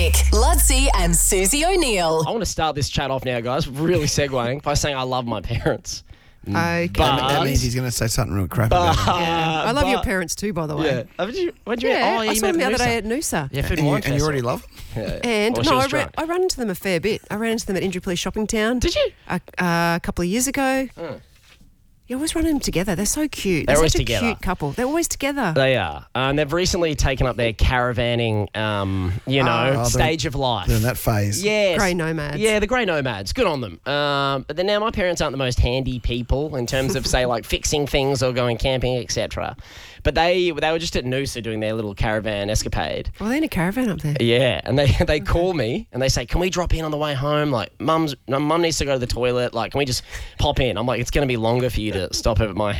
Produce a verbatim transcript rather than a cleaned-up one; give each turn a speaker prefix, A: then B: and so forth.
A: Nick, Ludsey and Susie O'Neill.
B: I want to start this chat off now, guys, really segueing by saying I love my parents.
C: Okay.
B: But-
D: that means he's going to say something real crap about him.
C: Yeah. I love
B: but-
C: your parents too, by the way.
B: Yeah. Oh, did you, when did you
C: Yeah,
B: oh, yeah,
C: I
B: you
C: saw
B: met
C: them the
B: at
C: other
B: Noosa.
C: day at Noosa.
B: Yeah, food
D: And you,
B: wine
D: and you already
B: festival.
D: love him?
B: Yeah.
C: And
B: Well, she
C: no,
B: was
C: I, ran,
B: drunk.
C: I ran into them a fair bit. I ran into them at Indooroopilly Shopping Town.
B: Did you?
C: A, uh, a couple of years ago.
B: Mm.
C: You always run them together. They're so cute.
B: They're
C: They're
B: always
C: such a
B: together.
C: cute couple. They're always together.
B: They are. Uh, and they've recently taken up their caravanning, um, you know,
D: Oh, they're-
B: stage of life.
D: They're in that phase.
B: Yes.
C: Grey nomads.
B: Yeah, the grey nomads. Good on them. Um, but then now my parents aren't the most handy people in terms of, say, like fixing things or going camping, et cetera. But they they were just at Noosa doing their little caravan escapade.
C: Well, they're in a caravan up there.
B: Yeah, and they they call me and they say, "Can we drop in on the way home? Like, mum's no, mum needs to go to the toilet. Like, can we just pop in?" I'm like, "It's going to be longer for you to stop at my